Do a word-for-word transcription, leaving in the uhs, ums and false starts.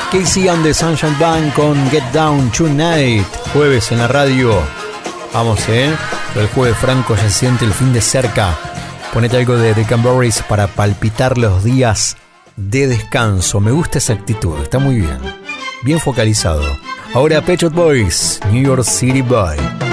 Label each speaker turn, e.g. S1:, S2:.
S1: Casey and the Sunshine Band con Get Down Tonight. Jueves en la radio. Vamos, eh. El jueves franco ya se siente el fin de cerca. Ponete algo de The Cranberries para palpitar los días de descanso. Me gusta esa actitud, está muy bien. Bien focalizado. Ahora Pet Shop Boys, New York City Boy.